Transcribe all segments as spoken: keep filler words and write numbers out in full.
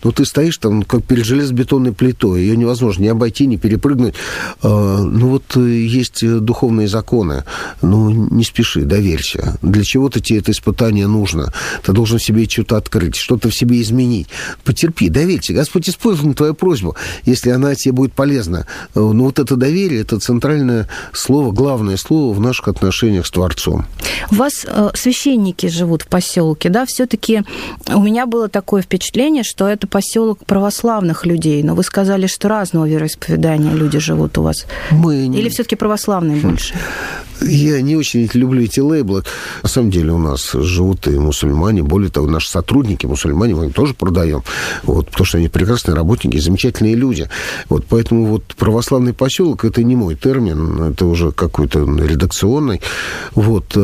но ты стоишь там, как перед железобетонной плитой, ее невозможно ни обойти, ни перепрыгнуть. Ну, вот есть духовные законы. Ну, не спеши, доверься. Для чего-то тебе это испытание нужно. Ты должен в себе что-то открыть, что-то в себе изменить. Потерпи, доверься. Господь использует твою просьбу, если она тебе будет полезна. Ну, вот это доверие, это центральное слово, главное слово в наших отношениях с Творцом. У вас э, священники живут в поселке, да? Все-таки у меня было такое впечатление, что это поселок православных людей, но вы сказали, что разного вероисповедания люди живут у вас. Мы... Или все-таки православные больше? Я не очень люблю эти лейблы. На самом деле у нас живут и мусульмане. Более того, наши сотрудники мусульмане, мы им тоже продаем. Вот, потому что они прекрасные работники, замечательные люди. Вот, поэтому вот православный поселок — это не мой термин, это уже какой-то редакционный. Вот,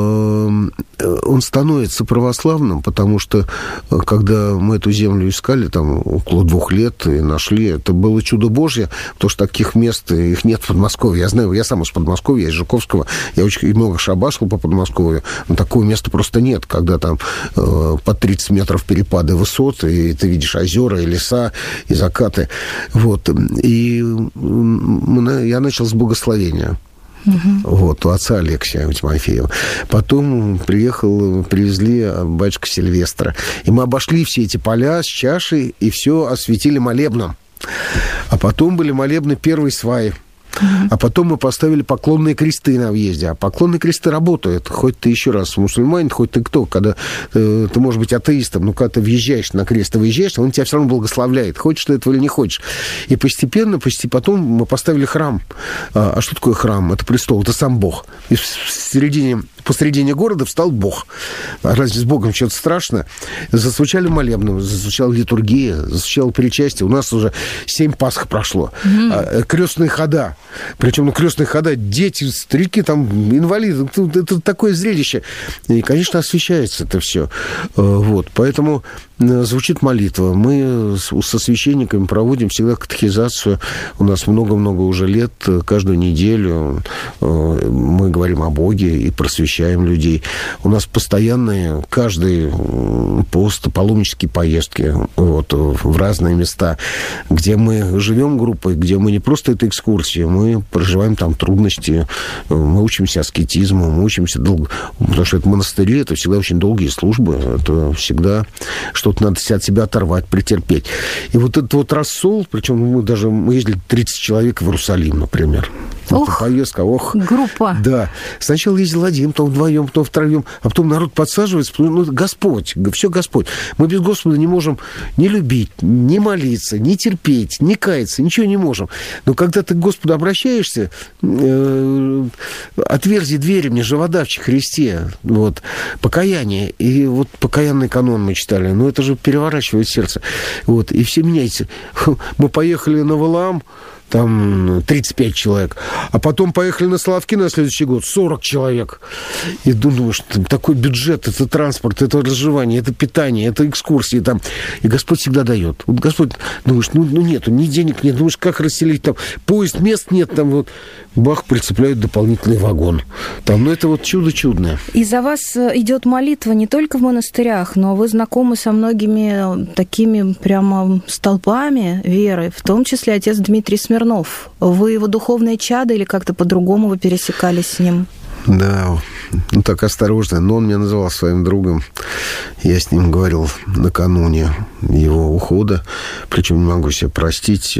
он становится православным, потому что когда мы эту землю искали, там около двух лет, и нашли, это было чудо Божье, потому что таких мест, их нет в Подмосковье. Я знаю, я сам из Подмосковья, из Жуковского. Я очень много шабашил по Подмосковью, но такого места просто нет, когда там э, по тридцать метров перепады высот, и ты видишь озера, и леса, и закаты. Вот. И мы, я начал с благословения. Угу. Вот, у отца Алексия, у Тимофеева. Потом приехал, привезли батюшка Сильвестра. И мы обошли все эти поля с чашей, и все осветили молебном. А потом были молебны первой сваи. Uh-huh. А потом мы поставили поклонные кресты на въезде. А поклонные кресты работают. Хоть ты еще раз мусульманин, хоть ты кто. Когда э, ты можешь быть атеистом, но когда ты въезжаешь на крест, ты выезжаешь, он тебя все равно благословляет. Хочешь ты этого или не хочешь. И постепенно, постепенно потом мы поставили храм. А, а что такое храм? Это престол, это сам Бог. И в середине, посередине города встал Бог. А разве с Богом что-то страшно? Зазвучали молебны, зазвучала литургия, зазвучало причастие. У нас уже семь Пасх прошло. Uh-huh. А, крестные хода. Причем, ну, крестные хода, дети, старики, там, инвалиды. Это, это такое зрелище. И, конечно, освещается это все. Вот. Поэтому звучит молитва. Мы со священниками проводим всегда катехизацию. У нас много-много уже лет. Каждую неделю мы говорим о Боге и просвещаем людей. У нас постоянные, каждый пост, паломнические поездки вот, в разные места, где мы живем группой, где мы не просто это экскурсии, мы проживаем там трудности, мы учимся аскетизму, мы учимся долго, потому что это монастыри, это всегда очень долгие службы, это всегда что-то надо от себя оторвать, претерпеть. И вот этот вот рассол, причем мы даже, мы ездили тридцать человек в Иерусалим, например. Ох, поездка, ох. Группа. Да. Сначала ездил один, потом вдвоем, потом втроем, а потом народ подсаживается, ну, Господь, все Господь. Мы без Господа не можем ни любить, ни молиться, ни терпеть, ни каяться, ничего не можем. Но когда ты к Господу обращаешься, э, отверзи двери мне, живодавче Христе, вот, покаяние. И вот покаянный канон мы читали, ну, это же переворачивает сердце. Вот, и все меняется. Мы поехали на Валаам, там тридцать пять человек. А потом поехали на Соловки на следующий год, сорок человек. И думаешь, такой бюджет, это транспорт, это разжевание, это питание, это экскурсии там. И Господь всегда дает. Вот Господь, думаешь, ну, ну нету, ни денег нет, думаешь, как расселить там, поезд, мест нет, там вот, бах, прицепляют дополнительный вагон. Там, ну, это вот чудо чудное. И за вас идет молитва не только в монастырях, но вы знакомы со многими такими прямо столпами веры, в том числе отец Дмитрий Смирнов. Вы его духовное чадо или как-то по-другому вы пересекались с ним? Да, ну так осторожно, но он меня называл своим другом. Я с ним говорил накануне его ухода, причем не могу себе простить.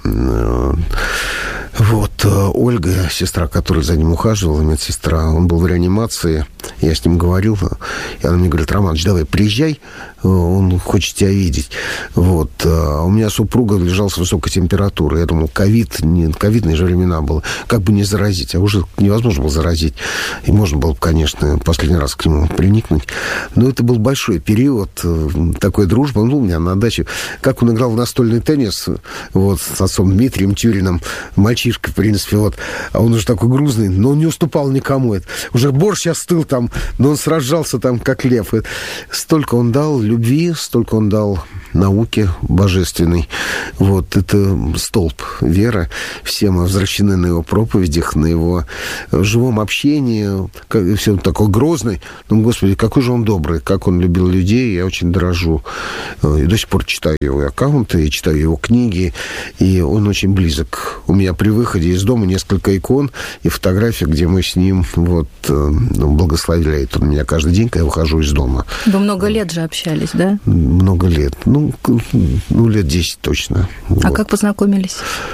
Вот, Ольга, сестра, которая за ним ухаживала, медсестра, он был в реанимации, я с ним говорил, и она мне говорит: Романыч, давай, приезжай, он хочет тебя видеть. Вот, а у меня супруга лежала с высокой температурой, я думал, ковид, не, ковидные же времена было, как бы не заразить, а уже невозможно было заразить, и можно было бы, конечно, последний раз к нему приникнуть, но это был большой период такой дружбы, он был у меня на даче, как он играл в настольный теннис, вот, с отцом Дмитрием Тюриным, мальчик мальчишка, в принципе, вот. А он уже такой грузный, но он не уступал никому. Это, уже борщ остыл там, но он сражался там, как лев. И столько он дал любви, столько он дал науке божественной. Вот, это столб веры. Все мы возвращены на его проповедях, на его живом общении. Все такой грозный. Ну, Господи, какой же он добрый, как он любил людей. Я очень дорожу. И до сих пор читаю его аккаунты, и читаю его книги. И он очень близок. У меня при выходе из дома несколько икон и фотографий, где мы с ним вот, ну, благословляет он меня каждый день, когда я выхожу из дома. Вы много лет же общались, да? Много лет. Ну, ну лет десять точно. А вот. как познакомились?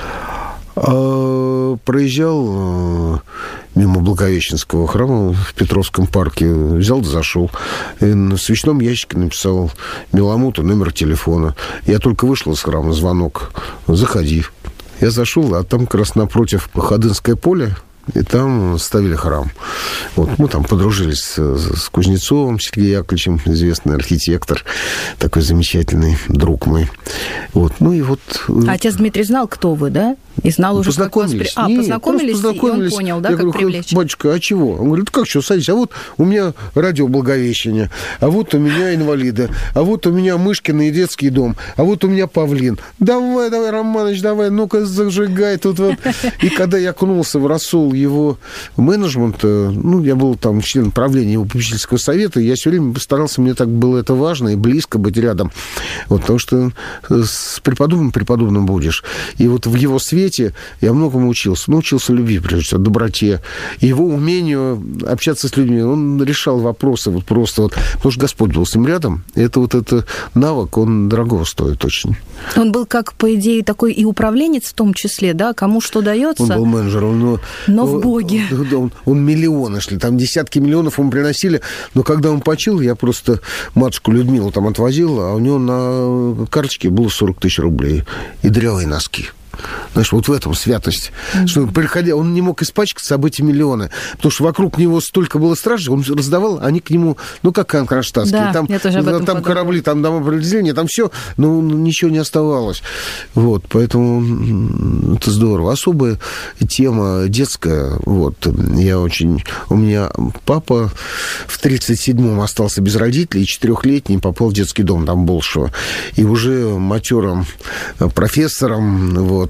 А, проезжал мимо Благовещенского храма в Петровском парке, взял да зашел. И на свечном ящике написал Меламуту номер телефона. Я только вышел из храма, звонок. Заходи. Я зашел, а там как раз напротив Ходынское поле, и там ставили храм. Вот, мы там подружились с, с Кузнецовым Сергеем Яковлевичем, известный архитектор, такой замечательный друг мой. Вот, ну и вот... А отец Дмитрий знал, кто вы, да? И знал уже, как вас... При... А, Нет, познакомились, познакомились, и он понял, да, я как говорю, привлечь? Батюшка, а чего? Он говорит, как что, садись, а вот у меня радио Благовещение, а вот у меня инвалиды, а вот у меня Мышкина и детский дом, а вот у меня Павлин. Давай, давай, Романыч, давай, ну-ка зажигай тут вот. И когда я окунулся в рассол его менеджмента, ну, я был там член правления его попечительского совета, я все время старался, мне так было это важно, и близко быть рядом. Вот, потому что с преподобным преподобным будешь. И вот в его свете я многому учился. Научился любви, прежде всего, доброте, его умению общаться с людьми. Он решал вопросы вот просто вот, потому что Господь был с ним рядом. И это вот этот навык, он дорого стоит очень. Он был, как, по идее, такой и управленец в том числе, да? Кому что дается. Он был менеджером. Но, но в Боге. Он, он, он миллионы шли, там десятки миллионов ему приносили. Но когда он почил, я просто матушку Людмилу там отвозил, а у него на карточке было сорок тысяч рублей. И дырявые носки. Знаешь, вот в этом святость. Mm-hmm. Что, приходя, он не мог испачкаться об эти миллионы, потому что вокруг него столько было стражей, он раздавал, они к нему, ну, как кронштадтские. Да, там, я тоже об этом там подумала. Корабли, там дома определения, там все, но ничего не оставалось. Вот, поэтому это здорово. Особая тема детская, вот, я очень... У меня папа в тридцать седьмом остался без родителей, и четырехлетний попал в детский дом там Болшева. И уже матерым профессором, вот,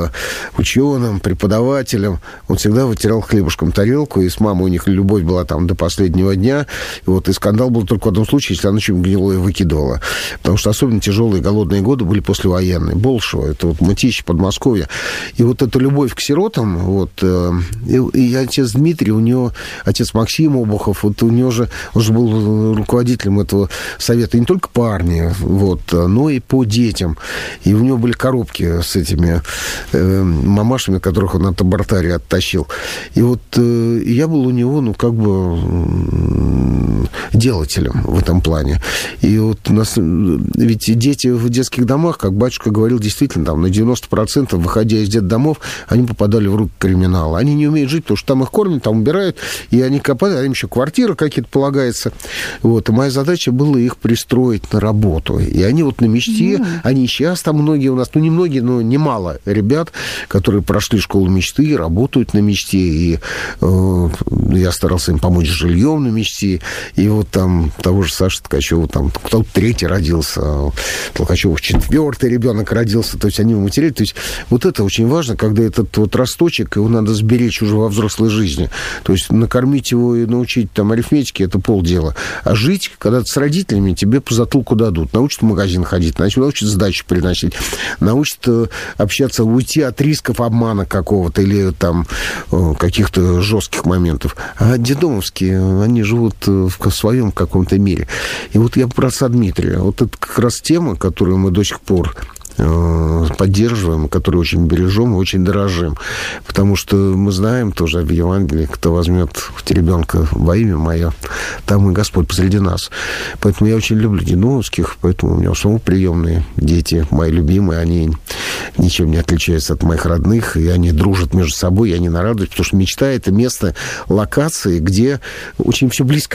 ученым, преподавателем, он всегда вытирал хлебушком тарелку, и с мамой у них любовь была там до последнего дня, и вот, и скандал был только в одном случае, если она что-нибудь гнилое выкидывала, потому что особенно тяжелые голодные годы были послевоенные. Болшево, это вот Мытищи, Подмосковье, и вот эта любовь к сиротам, вот, и, и отец Дмитрий, у него, отец Максим Обухов, вот у него же, он же был руководителем этого совета, и не только по армии, вот, но и по детям, и у него были коробки с этими э, мамашами, которых он от абортарии оттащил. И вот э, я был у него, ну, как бы э, делателем в этом плане. И вот у нас, ведь дети в детских домах, как батюшка говорил, действительно, там на девяносто процентов, выходя из детдомов, они попадали в руки криминала. Они не умеют жить, потому что там их кормят, там убирают, и они копают, а им еще квартиры какие-то полагаются. Вот. И моя задача была их пристроить на работу. И они вот на мечте, mm. они сейчас там многие у нас, ну, не многие, но немало ребят, которые прошли школу мечты, работают на мечте, и э, я старался им помочь с жильем на мечте, и вот там того же Саши Ткачева, там кто-то третий родился, Толкачев четвертый ребенок родился, то есть они материли, то есть вот это очень важно, когда этот вот росточек, его надо сберечь уже во взрослой жизни, то есть накормить его и научить там арифметике, это полдела, а жить, когда ты с родителями, тебе по затылку дадут, научат в магазин ходить, научат сдачу приносить, научат общаться, уйти от рисков обмана какого-то или там каких-то жестких моментов. А детдомовские, они живут в своем каком-то мире. И вот я про отца Дмитрия. Вот это как раз тема, которую мы до сих пор поддерживаем, которую очень бережем и очень дорожим. Потому что мы знаем тоже в Евангелии, кто возьмет ребенка во имя мое, там и Господь посреди нас. Поэтому я очень люблю детдомовских, поэтому у меня в самом приемные дети, мои любимые, они ничем не отличаются от моих родных, и они дружат между собой, и они нарадуются, потому что мечта — это место локации, где очень все близко.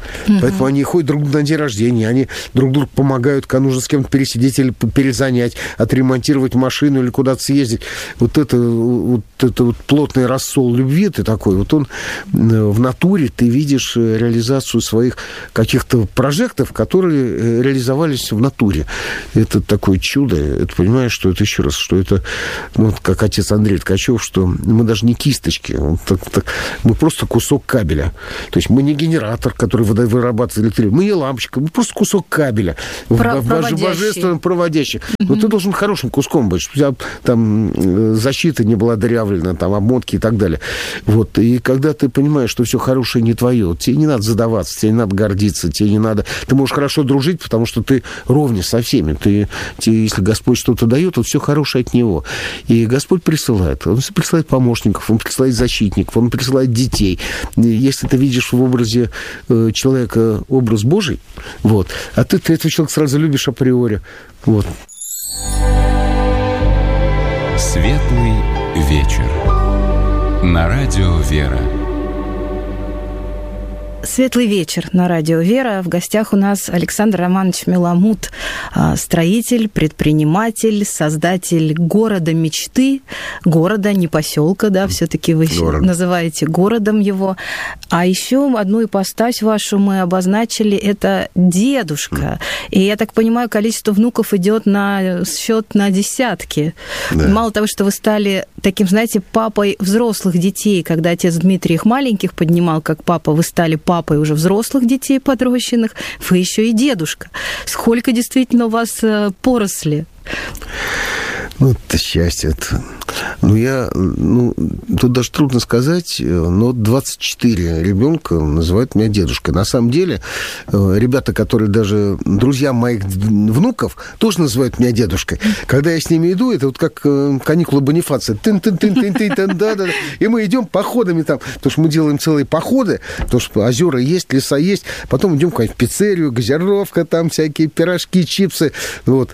Угу. Поэтому они ходят друг на день рождения, они друг другу помогают, когда нужно с кем-то пересидеть или перезанять, отремонтировать машину или куда-то съездить. Вот это вот, это вот плотный рассол любви ты такой, вот он в натуре, ты видишь реализацию своих каких-то прожектов, которые реализовались в натуре. Это такое чудо. Это, понимаешь, что это еще раз, что это, ну, как отец Андрей Ткачев, что мы даже не кисточки, вот так, так, мы просто кусок кабеля. То есть мы не генератор, который вырабатывает электричество, мы не лампочка, мы просто кусок кабеля. Про- божественно проводящий. Но ты должен хорошим куском быть, чтобы у тебя там защита не была дырявлена, там обмотки и так далее. Вот. И когда ты понимаешь, что все хорошее не твое, тебе не надо задаваться, тебе не надо гордиться, тебе не надо... Ты можешь хорошо дружить, потому что ты ровня со всеми. Ты, тебе, если Господь что-то дает, то все хорошее от Него. И Господь присылает. Он присылает помощников, Он присылает защитников, Он присылает детей. Если ты видишь в образе человека образ Божий, вот, а ты, ты этого человека сразу любишь априори. Вот. Светлый вечер. На радио «Вера». Светлый вечер на радио «Вера». В гостях у нас Александр Романович Меламут, строитель, предприниматель, создатель города мечты, города, не поселка, да, все-таки вы Город. называете городом его. А еще одну ипостась вашу мы обозначили, это дедушка. И я так понимаю, количество внуков идет на счет на десятки. Да. Мало того, что вы стали таким, знаете, папой взрослых детей, когда отец Дмитрий их маленьких поднимал, как папа, вы стали папой уже взрослых детей подрощенных, вы еще и дедушка. Сколько действительно у вас поросли? Ну, это счастье. Это... Ну, я... Ну, тут даже трудно сказать, но двадцать четыре ребенка называют меня дедушкой. На самом деле, ребята, которые даже друзья моих внуков, тоже называют меня дедушкой. Когда я с ними иду, это вот как каникулы Бонифация. Тын-тын-тын-тын-тын, да-да-да. И мы идем походами там, потому что мы делаем целые походы, потому что озера есть, леса есть. Потом идем в пиццерию, газировка, там всякие пирожки, чипсы. Вот.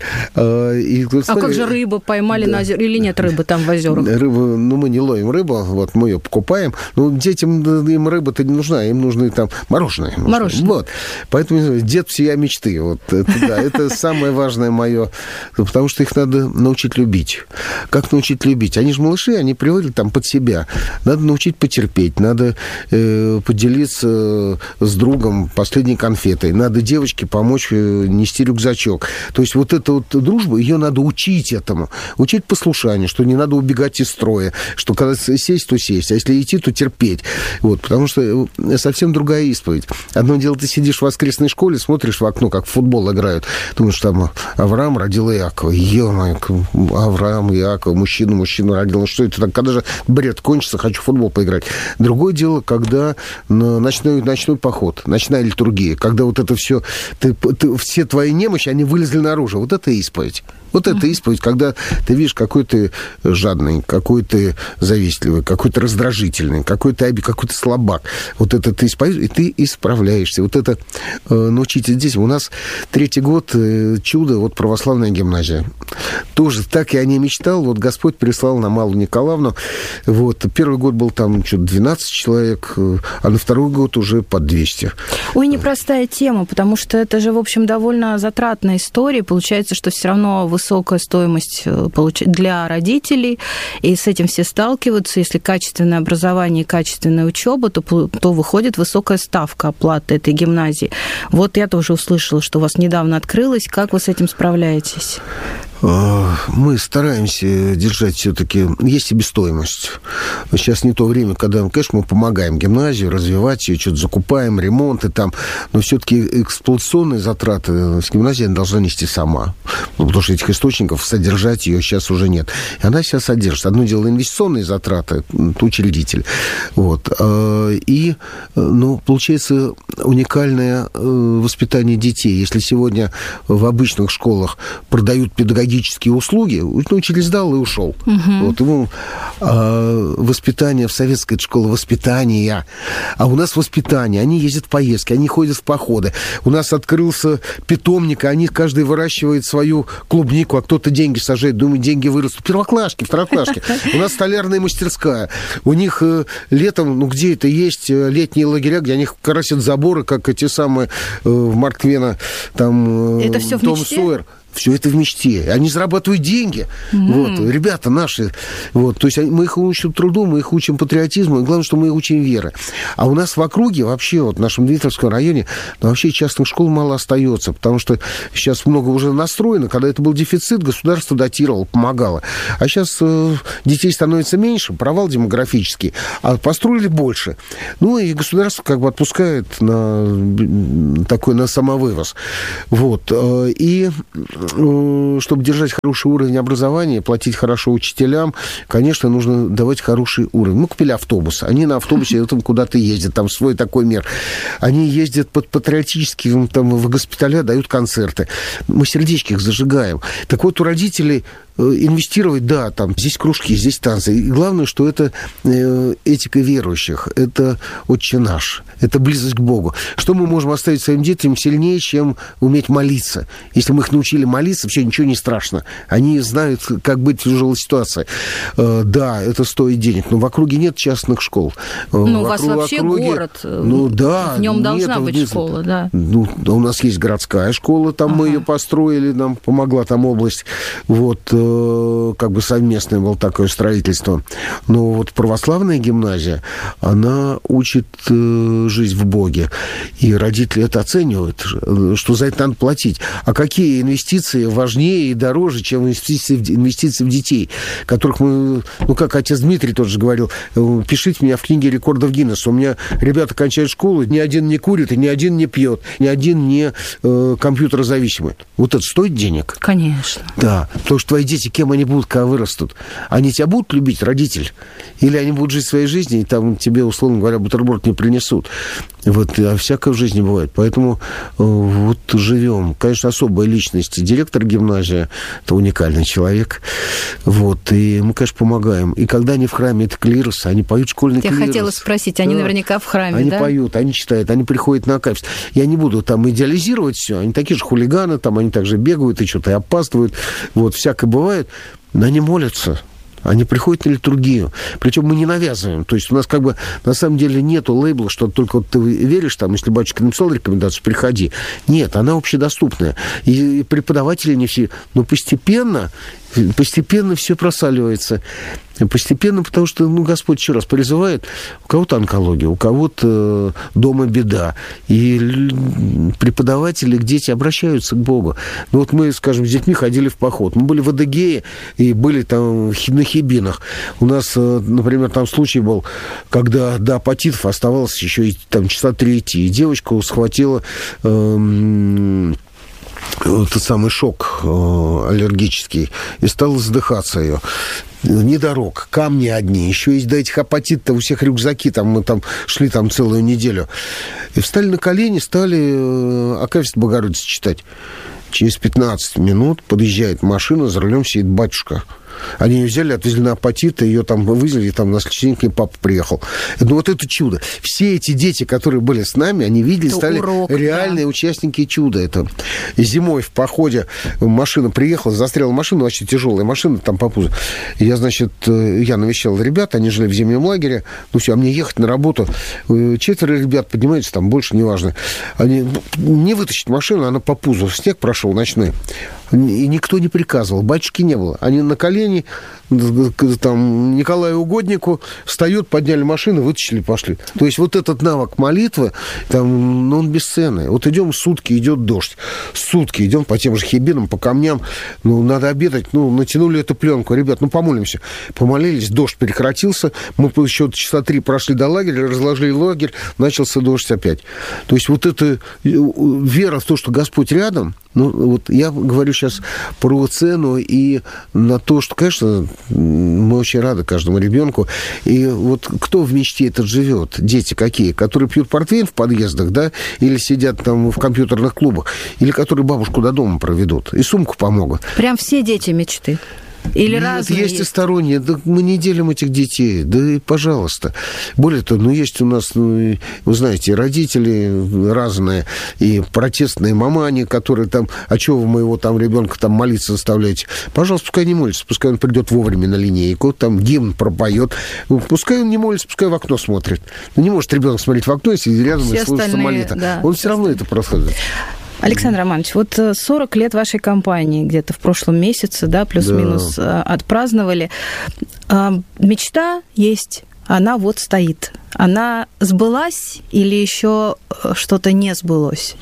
И, а смотри, как же рыба? Поймали да. на озеро? Или нет рыбы там в озерах? Рыбу, ну, мы не ловим рыбу, вот, мы ее покупаем. Но детям им рыба-то не нужна, им нужны там мороженое. Мороженое. Вот. Поэтому дед всея мечты. Вот, это, да, это самое важное мое, потому что их надо научить любить. Как научить любить? Они же малыши, они привыкли там под себя. Надо научить потерпеть, надо э, поделиться с другом последней конфетой, надо девочке помочь нести рюкзачок. То есть вот эта вот дружба, ее надо учить этому. Учить послушанию, что не надо убегать из строя, что когда сесть, то сесть, а если идти, то терпеть. Вот, потому что совсем другая исповедь. Одно дело, ты сидишь в воскресной школе, смотришь в окно, как в футбол играют, думаешь, там Авраам родил Иакова. Ё-моё, Авраам, Иаков, мужчина, мужчина родил. Ну что это так? Когда же бред кончится, хочу в футбол поиграть. Другое дело, когда ночной, ночной поход, ночная литургия, когда вот это все, ты, ты, все твои немощи, они вылезли наружу. Вот это исповедь. Вот это исповедь, когда ты видишь, какой ты жадный, какой ты завистливый, какой ты раздражительный, какой ты, какой ты слабак. Вот это ты исповедуешь, и ты исправляешься. Вот это э, научиться здесь. У нас третий год э, чудо, вот православная гимназия. Тоже так я о ней мечтал. Вот Господь прислал на Малую Николаевну. Вот. Первый год был там что-то двенадцать человек, а на второй год уже под двести. Ой, непростая тема, потому что это же, в общем, довольно затратная история. Получается, что все равно высокая стоимость для родителей, и с этим все сталкиваются. Если качественное образование и качественная учеба, то, то выходит высокая ставка оплаты этой гимназии. Вот я тоже услышала, что у вас недавно открылось. Как вы с этим справляетесь? Мы стараемся держать все-таки... Есть себестоимость. Сейчас не то время, когда, конечно, мы помогаем гимназию развивать ее, что-то закупаем, ремонты там, но все-таки эксплуатационные затраты гимназия должна нести сама. Потому что этих источников содержать ее сейчас уже нет. И она сейчас содержит. Одно дело инвестиционные затраты, учредитель. Вот. И, ну, получается, уникальное воспитание детей. Если сегодня в обычных школах продают педагогические методические услуги, ну, учитель сдал и ушел. Угу. Вот ему э, воспитание в советской школе воспитания, а у нас воспитание. Они ездят в поездки, они ходят в походы. У нас открылся питомник, они каждый выращивает свою клубнику, а кто-то деньги сажает, думает, деньги вырастут. Первоклашки, второклашки. У нас столярная мастерская. У них э, летом, ну, где это есть, летние лагеря, где они красят заборы, как эти самые э, в Марквена, там... Э, это все в Том мечте? Сойер. Все это в мечте. Они зарабатывают деньги. Mm. Вот, ребята наши. Вот, то есть мы их учим труду, мы их учим патриотизму, и главное, что мы их учим веры. А у нас в округе, вообще, вот в нашем Дмитровском районе, ну, вообще частных школ мало остается, потому что сейчас много уже настроено. Когда это был дефицит, государство датировало, помогало. А сейчас э, детей становится меньше, провал демографический, а построили больше. Ну, и государство как бы отпускает на такой, на самовывоз. Вот. И чтобы держать хороший уровень образования, платить хорошо учителям, конечно, нужно давать хороший уровень. Мы купили автобус. Они на автобусе там куда-то ездят, там свой такой мир. Они ездят под патриотические, там, в госпиталя дают концерты. Мы сердечки их зажигаем. Так вот, у родителей инвестировать, да, там, здесь кружки, здесь танцы. И главное, что это э, этика верующих, это отче наш, это близость к Богу. Что мы можем оставить своим детям сильнее, чем уметь молиться? Если мы их научили молиться, все, ничего не страшно. Они знают, как быть в тяжелой ситуации. Э, да, это стоит денег, но в округе нет частных школ. Ну, у вас вообще округе, город, ну, да, в нем нет, должна быть нет, школа, да. Ну, у нас есть городская школа, там ага. мы ее построили, нам помогла там область, вот, как бы совместное было такое строительство. Но вот православная гимназия, она учит э, жизнь в Боге. И родители это оценивают, что за это надо платить. А какие инвестиции важнее и дороже, чем инвестиции в, инвестиции в детей, которых мы... Ну, как отец Дмитрий тоже говорил, пишите меня в книге рекордов Гиннесса. У меня ребята кончают школу, ни один не курит, и ни один не пьет, ни один не э, компьютерозависимый. Вот это стоит денег? Конечно. Да, потому что твои дети, кем они будут, когда вырастут? Они тебя будут любить, родитель? Или они будут жить своей жизнью, и там тебе, условно говоря, бутерброд не принесут? Вот, а всякое в жизни бывает. Поэтому э, вот живем. Конечно, особая личность. Директор гимназии – это уникальный человек. Вот, и мы, конечно, помогаем. И когда они в храме, это клирос, они поют школьный Я клирос. Я хотела спросить, они да. наверняка в храме, они да? Они поют, они читают, они приходят на акафист. Я не буду там идеализировать все. Они такие же хулиганы, там, они также бегают и что-то опаздывают. Вот, всякое бывает. Но они молятся. Они приходят на литургию. Причем мы не навязываем. То есть у нас как бы на самом деле нету лейбла, что только вот ты веришь, там, если батюшка написал рекомендацию, приходи. Нет, она общедоступная. И преподаватели не все. Но постепенно, постепенно все просаливается. Постепенно, потому что, ну, Господь еще раз призывает, у кого-то онкология, у кого-то дома беда. И преподаватели, дети обращаются к Богу. Ну, вот мы, скажем, с детьми ходили в поход. Мы были в Адыгее и были там на Хибинах. У нас, например, там случай был, когда до апатитов оставалось еще и там часа три идти. И девочку схватила... Эм, тот самый шок э, аллергический, и стала задыхаться ее. Ни дорог, камни одни. Еще есть до этих апатитов у всех рюкзаки. Там, мы там шли там целую неделю. И встали на колени, стали э, Акафист Богородицы читать. Через пятнадцать минут подъезжает машина, за рулем сидит батюшка. Они ее взяли, отвезли на апатит, ее там вывезли, и там на следующий день к ней папа приехал. Ну, вот это чудо. Все эти дети, которые были с нами, они видели, это стали урок, реальные да. участники чуда. Это зимой в походе машина приехала, застряла машина, вообще тяжелая машина, там по пузу. Я, значит, я навещал ребят, они жили в зимнем лагере. Ну, все, а мне ехать на работу. Четверо ребят поднимаются, там больше, неважно. Они не вытащить машину, она по пузу. Снег прошел ночной. И никто не приказывал, батюшки не было. Они на колени, там, Николаю Угоднику встают, подняли машину, вытащили, пошли. То есть вот этот навык молитвы, там, ну, он бесценный. Вот идем сутки, идет дождь. Сутки идем по тем же Хибинам, по камням. Ну, надо обедать. Ну, натянули эту пленку. Ребят, ну, помолимся. Помолились, дождь прекратился. Мы еще часа три прошли до лагеря, разложили лагерь, начался дождь опять. То есть вот эта вера в то, что Господь рядом, Ну, вот я говорю сейчас про цену и на то, что, конечно, мы очень рады каждому ребенку. И вот кто в мечте этот живет? Дети какие? Которые пьют портвейн в подъездах, да? Или сидят там в компьютерных клубах? Или которые бабушку до дома проведут? И сумку помогут? Прям все дети мечты. Или Нет, разные есть, есть и сторонние. Да мы не делим этих детей. Да и пожалуйста. Более того, ну, есть у нас, ну, вы знаете, родители разные, и протестные мамани, которые там, а чего вы моего там ребенка там молиться заставляете? Пожалуйста, пускай не молится, пускай он придет вовремя на линейку, там гимн пропоет. Пускай он не молится, пускай в окно смотрит. Ну, не может ребенок смотреть в окно, если рядом все слышится молитва. Да, он все равно это происходит. Александр Романович, вот сорок лет вашей компании где-то в прошлом месяце, да, плюс-минус, да, отпраздновали. Мечта есть, она вот стоит. Она сбылась или еще что-то не сбылось?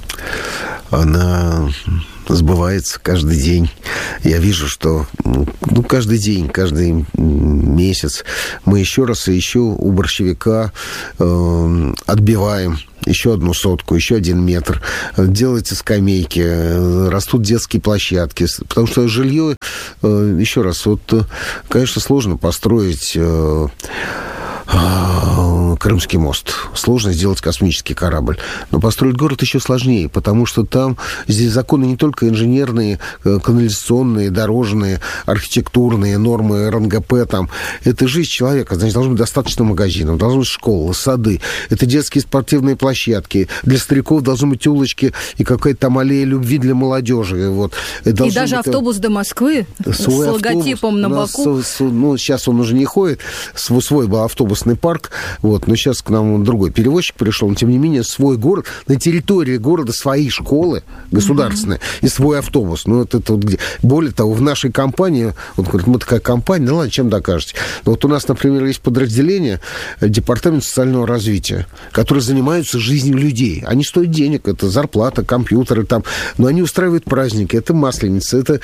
Она сбывается каждый день. Я вижу, что ну, каждый день, каждый месяц мы еще раз и еще у борщевика э, отбиваем еще одну сотку, еще один метр. Делайте скамейки, растут детские площадки. Потому что жилье, э, еще раз, вот, конечно, сложно построить... Э, Крымский мост. Сложно сделать космический корабль. Но построить город еще сложнее, потому что там здесь законы не только инженерные, канализационные, дорожные, архитектурные, нормы эр эн гэ пэ. Там. Это жизнь человека. Значит, должно быть достаточно магазинов, должны быть школы, сады. Это детские спортивные площадки. Для стариков должны быть улочки и какая-то там аллея любви для молодежи. Вот. И даже быть... автобус до Москвы с логотипом на боку. С, с, ну, сейчас он уже не ходит. Свой был автобусный парк. Вот. Но сейчас к нам другой перевозчик пришел, но, тем не менее, свой город, на территории города свои школы государственные mm-hmm. и свой автобус. Ну, вот это вот где. Более того, в нашей компании, вот, говорит, мы такая компания, ну, ладно, чем докажете. Но вот у нас, например, есть подразделение Департамент социального развития, которые занимаются жизнью людей. Они стоят денег, это зарплата, компьютеры там, но они устраивают праздники, это масленица, это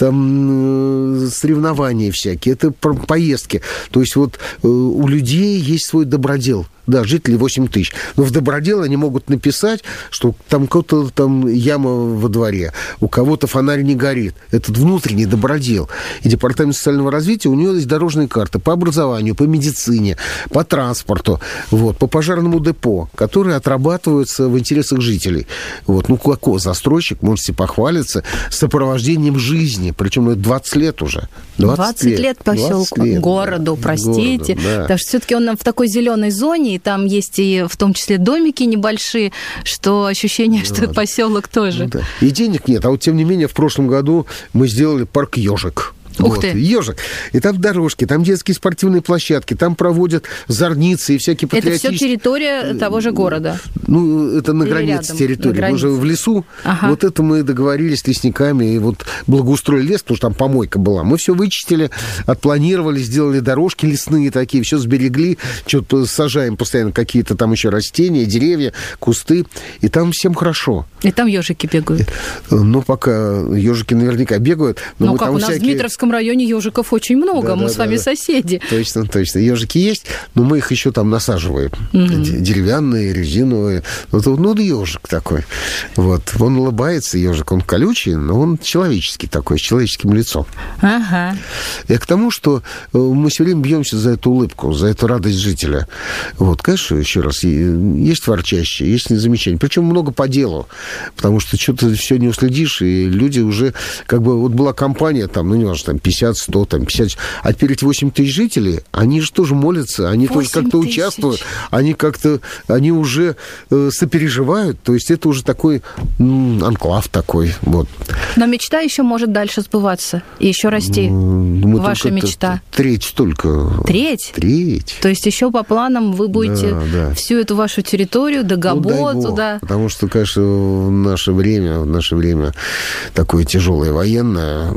там соревнования всякие, это поездки. То есть вот у людей есть свой добродел. Да, жителей восемь тысяч. Но в добродел они могут написать, что там кто-то там яма во дворе, у кого-то фонарь не горит. Этот внутренний добродел. И Департамент социального развития, у него есть дорожные карты по образованию, по медицине, по транспорту, вот, по пожарному депо, которые отрабатываются в интересах жителей. Вот. Ну, какой застройщик может себе похвалиться сопровождением жизни? Причем это двадцать лет уже. двадцать, двадцать лет, лет поселку, лет, городу, да, простите. Городу, да. Потому что все-таки он в такой зеленой зоне, и там есть и в том числе домики небольшие, что ощущение, что да. поселок тоже. Ну, да. И денег нет. А вот тем не менее в прошлом году мы сделали парк «Ежик». Ух вот, ты. Ежик. И там дорожки, там детские спортивные площадки, там проводят зорницы и всякие патриотические... Это все территория того же города? Ну, это на Или границе рядом, территории. На границе. Мы же в лесу. Ага. Вот это мы договорились с лесниками и вот благоустроили лес, потому что там помойка была. Мы все вычистили, отпланировали, сделали дорожки лесные такие, все сберегли, что-то сажаем постоянно какие-то там еще растения, деревья, кусты, и там всем хорошо. И там ежики бегают? Ну, пока ежики наверняка бегают. Ну, как у нас всякие... в Дмитровском районе ежиков очень много, да, мы да, с вами да, соседи. Точно, точно. Ежики есть, но мы их еще там насаживаем. Угу. Деревянные, резиновые. Ну, ну, ежик такой. Вот. Он улыбается, ежик. Он колючий, но он человеческий такой, с человеческим лицом. Ага. И к тому, что мы все время бьемся за эту улыбку, за эту радость жителя. Вот, конечно, еще раз, есть ворчащие, есть незамечания. Причем много по делу, потому что что-то все не уследишь, и люди уже, как бы, вот была компания, там, ну, не важно, там, пятьдесят, сто, там, пятьдесят, а теперь эти восемь тысяч жителей, они же тоже молятся, они тоже как-то участвуют, они как-то, они уже э, сопереживают, то есть это уже такой м, анклав такой, вот. Но мечта еще может дальше сбываться и еще расти. Мы Ваша мечта. Треть только. Треть? Треть. То есть еще по планам вы будете да, да. всю эту вашу территорию, Дагобо, ну, туда. Потому что, конечно, в наше время, в наше время такое тяжелое военное,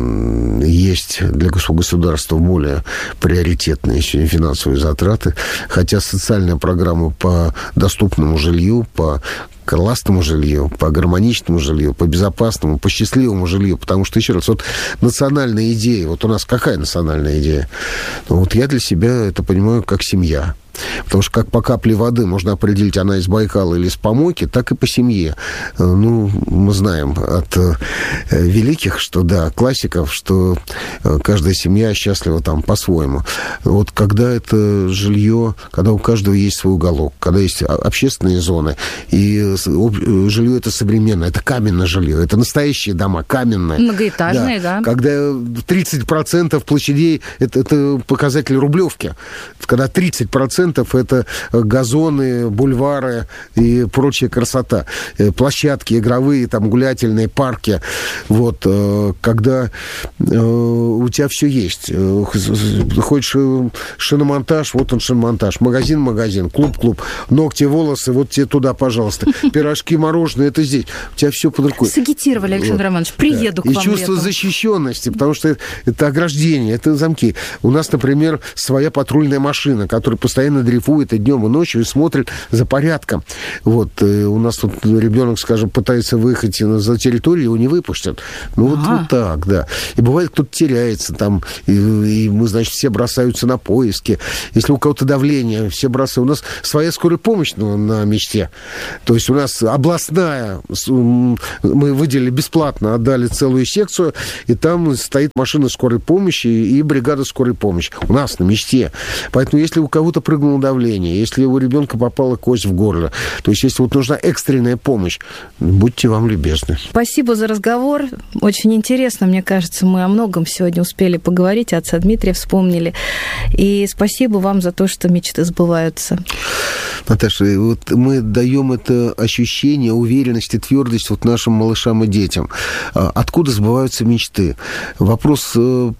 есть для государства более приоритетные сегодня финансовые затраты, хотя социальная программа по доступному жилью, по классному жилью, по гармоничному жилью, по безопасному, по счастливому жилью. Потому что, еще раз, вот национальная идея, вот у нас какая национальная идея? Вот я для себя это понимаю как семья. Потому что как по капле воды можно определить, она из Байкала или из помойки, так и по семье. Ну, мы знаем от великих, что, да, классиков, что каждая семья счастлива там по-своему. Вот когда это жилье, когда у каждого есть свой уголок, когда есть общественные зоны, и жилье это современное, это каменное жилье, это настоящие дома, каменные. Многоэтажные, да. да. Когда тридцать процентов площадей, это, это показатель Рублевки. Когда тридцать процентов это газоны, бульвары и прочая красота. Площадки игровые, там, гулятельные, парки. Вот. Когда у тебя все есть. Хочешь шиномонтаж, вот он шиномонтаж. Магазин, магазин. Клуб, клуб. Ногти, волосы, вот тебе туда, пожалуйста. Пирожки, мороженое, это здесь. У тебя все под рукой. Сагитировали, Александр вот. Романович. Приеду да. к И вам чувство летом. защищенности, потому что это ограждение, это замки. У нас, например, своя патрульная машина, которая постоянно дрейфует и днем, и ночью, и смотрит за порядком. Вот. И у нас тут ребенок, скажем, пытается выехать за территорию, его не выпустят. Ну, вот, вот так, да. И бывает, кто-то теряется там, и, и мы, значит, все бросаются на поиски. Если у кого-то давление, все бросаются. У нас своя скорая помощь ну, на Мечте. То есть у нас областная, мы выделили бесплатно, отдали целую секцию, и там стоит машина скорой помощи и бригада скорой помощи. У нас на Мечте. Поэтому если у кого-то прыгнуло давление, если у ребенка попала кость в горло, то есть если вот нужна экстренная помощь, будьте вам любезны. Спасибо за разговор. Очень интересно, мне кажется, мы о многом сегодня успели поговорить, отца Дмитрия вспомнили. И спасибо вам за то, что мечты сбываются. Наташа, вот мы даем это ощущение, уверенности, твердость вот нашим малышам и детям. Откуда сбываются мечты? Вопрос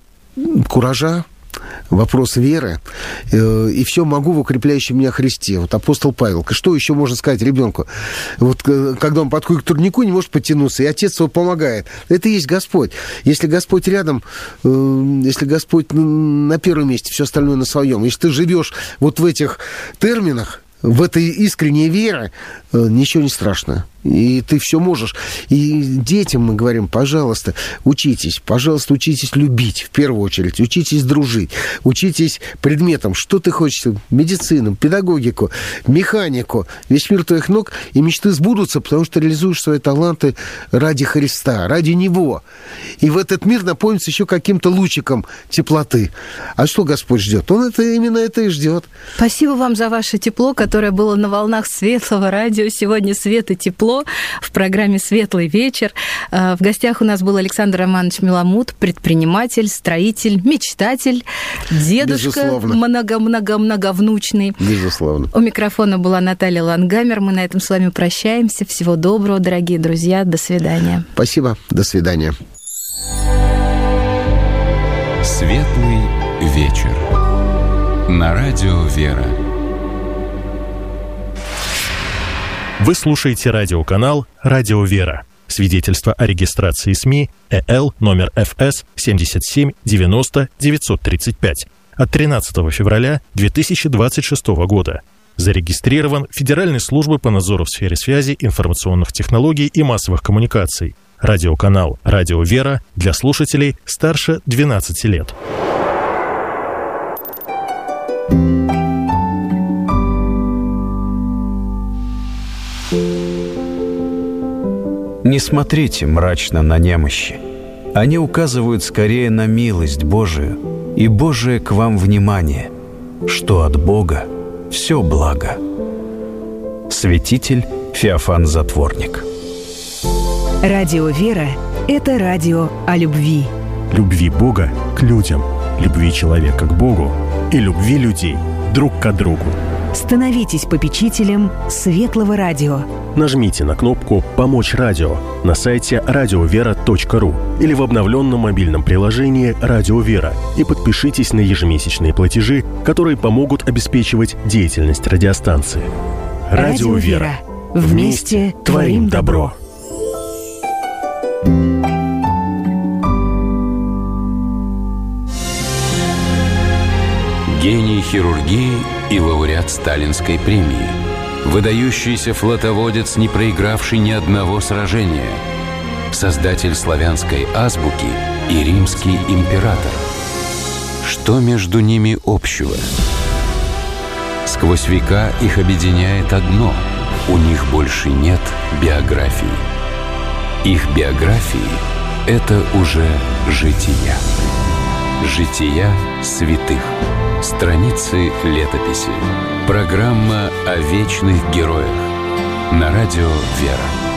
куража, вопрос веры, и все могу в укрепляющем меня Христе. Вот апостол Павел. Что еще можно сказать ребенку? Вот когда он подходит к турнику, не может подтянуться, и отец его помогает. Это и есть Господь. Если Господь рядом, если Господь на первом месте, все остальное на своем. Если ты живешь вот в этих терминах, в этой искренней вере, ничего не страшно. И ты все можешь. И детям мы говорим, пожалуйста, учитесь, пожалуйста, учитесь любить, в первую очередь, учитесь дружить, учитесь предметам, что ты хочешь, медицину, педагогику, механику, весь мир твоих ног, и мечты сбудутся, потому что реализуешь свои таланты ради Христа, ради Него. И в этот мир наполнится еще каким-то лучиком теплоты. А что Господь ждет? Он это, именно это и ждет. Спасибо вам за ваше тепло, которое было на волнах Светлого радио. Сегодня свет и тепло в программе «Светлый вечер». В гостях у нас был Александр Романович Меламут, предприниматель, строитель, мечтатель, дедушка много-много-многовнучный. Безусловно. У микрофона была Наталья Лангамер. Мы на этом с вами прощаемся. Всего доброго, дорогие друзья. До свидания. Спасибо. До свидания. «Светлый вечер» на радио «Вера». Вы слушаете радиоканал «Радио Вера». Свидетельство о регистрации СМИ ЭЛ номер эф эс семьдесят семь девяносто девятьсот тридцать пять от тринадцатого февраля две тысячи двадцать шестого года. Зарегистрирован Федеральной службой по надзору в сфере связи, информационных технологий и массовых коммуникаций. Радиоканал «Радио Вера» для слушателей старше двенадцати лет. Не смотрите мрачно на немощи. Они указывают скорее на милость Божию и Божие к вам внимание, что от Бога все благо. Святитель Феофан Затворник. Радио «Вера» — это радио о любви. Любви Бога к людям, любви человека к Богу и любви людей друг к другу. Становитесь попечителем Светлого радио. Нажмите на кнопку «Помочь радио» на сайте радиовера точка ру или в обновленном мобильном приложении «Радио Вера» и подпишитесь на ежемесячные платежи, которые помогут обеспечивать деятельность радиостанции. Радио Вера. Вместе творим добро. Гений хирургии и лауреат Сталинской премии. Выдающийся флотоводец, не проигравший ни одного сражения. Создатель славянской азбуки и римский император. Что между ними общего? Сквозь века их объединяет одно – у них больше нет биографии. Их биографии – это уже жития. Жития святых. Страницы летописи. Программа о вечных героях. На радио «Вера».